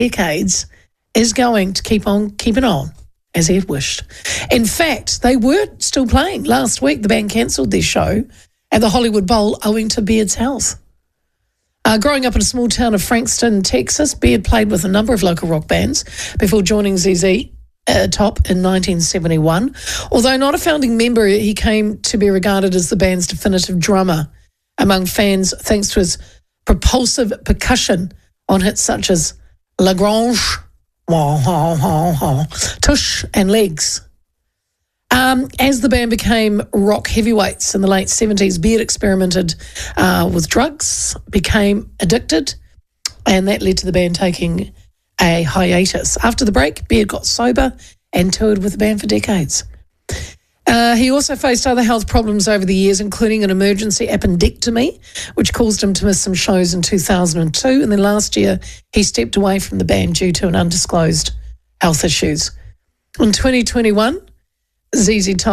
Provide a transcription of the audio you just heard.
decades is going to keep on keeping on as he had wished. In fact, they were still playing. Last week, the band cancelled their show at the Hollywood Bowl owing to Beard's health. Growing up in a small town of Frankston, Texas, Beard played with a number of local rock bands before joining ZZ Top in 1971. Although not a founding member, he came to be regarded as the band's definitive drummer among fans thanks to his propulsive percussion on hits such as Lagrange, Tush and Legs. As the band became rock heavyweights in the late 70s, Beard experimented with drugs, became addicted, and that led to the band taking a hiatus. After the break, Beard got sober and toured with the band for decades. He also faced other health problems over the years, including an emergency appendectomy, which caused him to miss some shows in 2002. And then last year, he stepped away from the band due to an undisclosed health issues. In 2021, ZZ Top